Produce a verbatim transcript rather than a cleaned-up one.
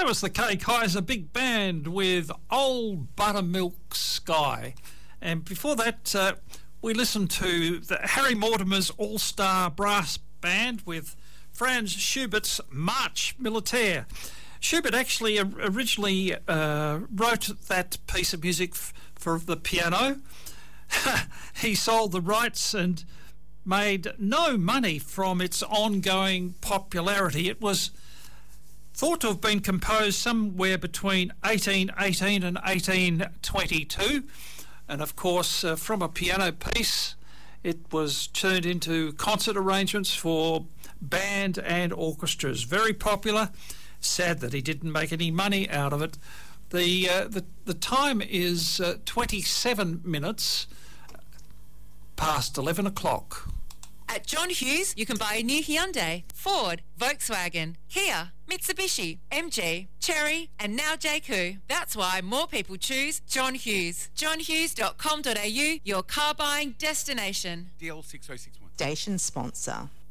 that was the Kay Kaiser Big Band with Old Buttermilk Sky. And before that, uh, we listened to the Harry Mortimer's All-Star Brass Band with Franz Schubert's March Militaire. Schubert actually originally uh, wrote that piece of music f- for the piano. He sold the rights and made no money from its ongoing popularity. It was thought to have been composed somewhere between eighteen eighteen and eighteen twenty-two, and of course uh, from a piano piece it was turned into concert arrangements for band and orchestras. Very popular. Sad that he didn't make any money out of it. The uh, the, the time is uh, twenty-seven minutes past eleven o'clock. At John Hughes, you can buy a new Hyundai, Ford, Volkswagen, Kia, Mitsubishi, M G, Chery, and now J Q. That's why more people choose John Hughes. john hughes dot com dot a u, your car buying destination. D L six oh six one. Station sponsor.